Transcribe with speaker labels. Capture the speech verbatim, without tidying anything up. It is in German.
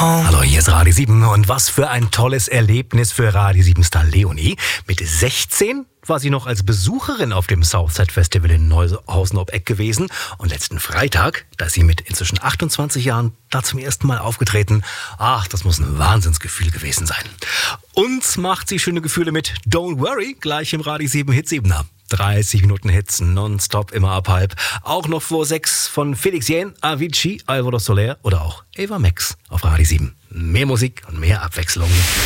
Speaker 1: Hallo, hier ist Radio sieben und was für ein tolles Erlebnis für Radio sieben-Star Leonie. Mit sechzehn war sie noch als Besucherin auf dem Southside Festival in Neuhausen ob Eck gewesen und letzten Freitag, da ist sie mit inzwischen achtundzwanzig Jahren da zum ersten Mal aufgetreten. Ach, das muss ein Wahnsinnsgefühl gewesen sein. Uns macht sie schöne Gefühle mit Don't Worry, gleich im Radio sieben Hit siebener. dreißig Minuten Hits, nonstop, immer ab halb. Auch noch vor sechs von Felix Jähn, Avicii, Alvaro Soler oder auch Ava Max auf Radio sieben. Mehr Musik und mehr Abwechslung.